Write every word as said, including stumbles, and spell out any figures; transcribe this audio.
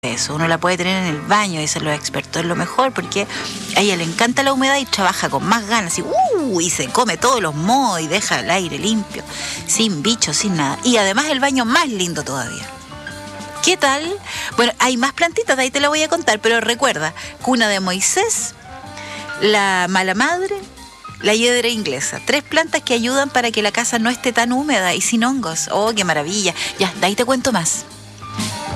eso. Uno la puede tener en el baño, dicen los expertos, es lo mejor porque a ella le encanta la humedad y trabaja con más ganas y, uh, y se come todos los mohos y deja el aire limpio, sin bichos, sin nada. Y además el baño más lindo todavía. ¿Qué tal? Bueno, hay más plantitas, de ahí te la voy a contar, pero recuerda, cuna de Moisés, la mala madre, la hiedra inglesa. Tres plantas que ayudan para que la casa no esté tan húmeda y sin hongos. ¡Oh, qué maravilla! Ya, de ahí te cuento más.